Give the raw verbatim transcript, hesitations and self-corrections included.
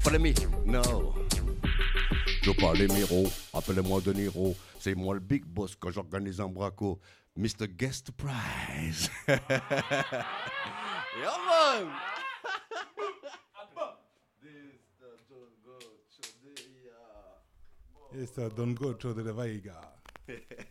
Appelez-moi. No. Je parle les Miro. Appelez-moi De Niro. C'est moi le big boss quand j'organise un braco. mister Guest Prize. Yeah, man. It's a don't go to the Vaiga.